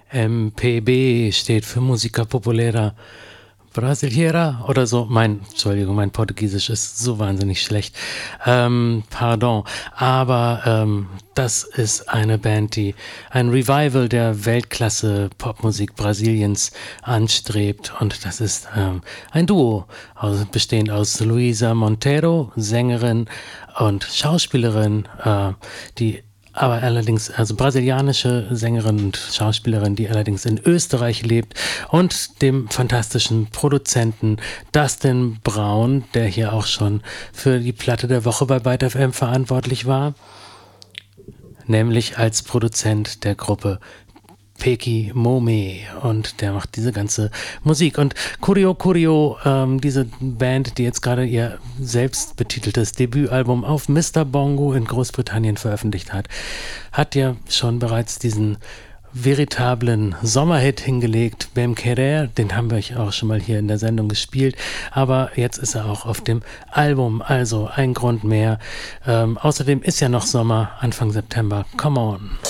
MPB steht für Música Popular Brasileira oder so. Mein Portugiesisch ist so wahnsinnig schlecht. Pardon. Aber das ist eine Band, die ein Revival der Weltklasse Popmusik Brasiliens anstrebt. Und das ist ein Duo, bestehend aus Luisa Monteiro, Sängerin und Schauspielerin, die aber allerdings, also brasilianische Sängerin und Schauspielerin, die allerdings in Österreich lebt, und dem fantastischen Produzenten Dustin Braun, der hier auch schon für die Platte der Woche bei Byte FM verantwortlich war, nämlich als Produzent der Gruppe Peki Mome, und der macht diese ganze Musik. Und Curio Curio, diese Band, die jetzt gerade ihr selbst betiteltes Debütalbum auf Mr. Bongo in Großbritannien veröffentlicht hat, hat ja schon bereits diesen veritablen Sommerhit hingelegt, Bem Querer, den haben wir auch schon mal hier in der Sendung gespielt, aber jetzt ist er auch auf dem Album, also ein Grund mehr. Außerdem ist ja noch Sommer, Anfang September, come on.